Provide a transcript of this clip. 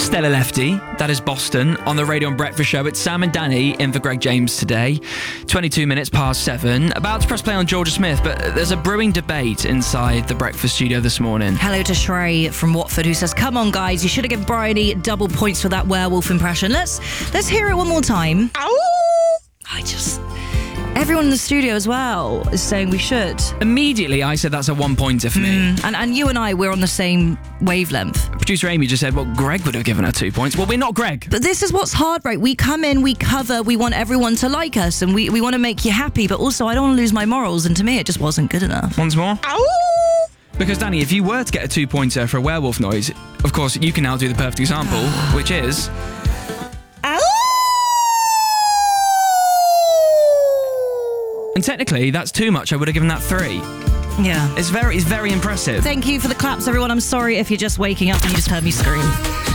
Stella Lefty, that is Boston, on the Radio and Breakfast Show. It's Sam and Danny in for Greg James today. 22 minutes past 7. About to press play on Georgia Smith, but there's a brewing debate inside the breakfast studio this morning. Hello to Shrey from Watford, who says, come on, guys, you should have given Bryony double points for that werewolf impression. Let's hear it one more time. Everyone in the studio as well is saying we should. Immediately, I said that's a 1-pointer for me. And you and I, we're on the same wavelength. Producer Amy just said, well, Greg would have given her 2 points. Well, we're not Greg. But this is what's hard, right? We come in, we cover, we want everyone to like us, and we want to make you happy, but also I don't want to lose my morals, and to me it just wasn't good enough. Once more. Because, Danny, if you were to get a 2-pointer for a werewolf noise, of course, you can now do the perfect example, which is... And technically, that's too much. I would have given that 3. Yeah. It's very impressive. Thank you for the claps, everyone. I'm sorry if you're just waking up and you just heard me scream.